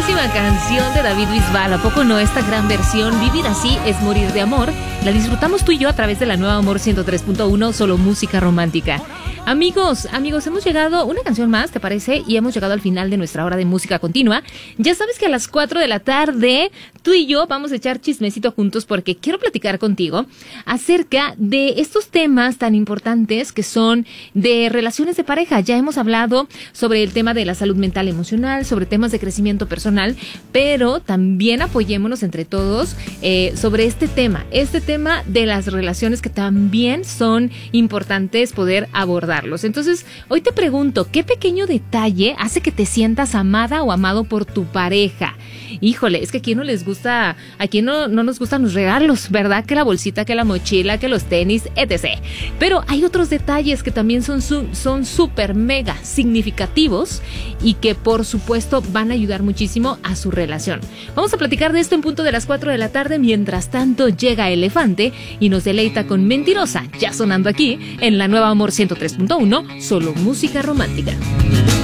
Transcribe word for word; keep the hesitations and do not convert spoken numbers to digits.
Buenísima canción de David Bisbal, ¿a poco no? Esta gran versión, Vivir así es morir de amor, la disfrutamos tú y yo a través de la nueva Amor ciento tres punto uno, solo música romántica. Amigos, amigos, hemos llegado, una canción más, ¿te parece? Y hemos llegado al final de nuestra hora de música continua. Ya sabes que a las cuatro de la tarde, tú y yo vamos a echar chismecito juntos porque quiero platicar contigo acerca de estos temas tan importantes que son de relaciones de pareja. Ya hemos hablado sobre el tema de la salud mental y emocional, sobre temas de crecimiento personal, pero también apoyémonos entre todos eh, sobre este tema, este tema de las relaciones que también son importantes poder abordar. Entonces, hoy te pregunto, ¿qué pequeño detalle hace que te sientas amada o amado por tu pareja? Híjole, es que a quién no les gusta, a quién no, no nos gustan los regalos, ¿verdad? Que la bolsita, que la mochila, que los tenis, etcétera. Pero hay otros detalles que también son su, son súper mega significativos y que por supuesto van a ayudar muchísimo a su relación. Vamos a platicar de esto en punto de las cuatro de la tarde. Mientras tanto, llega Elefante y nos deleita con Mentirosa, ya sonando aquí en la nueva Amor ciento tres punto uno, solo música romántica.